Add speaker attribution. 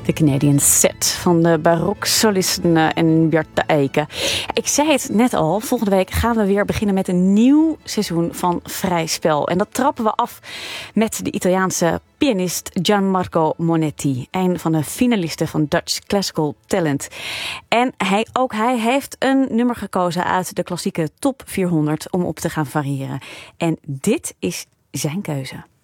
Speaker 1: De Canadian Set van de baroksolisten en Bjarte Eike. Ik zei het net al, volgende week gaan we weer beginnen met een nieuw seizoen van Vrij Spel. En dat trappen we af met de Italiaanse pianist Gianmarco Monetti. Een van de finalisten van Dutch Classical Talent. En hij heeft een nummer gekozen uit de klassieke top 400 om op te gaan variëren. En dit is zijn keuze.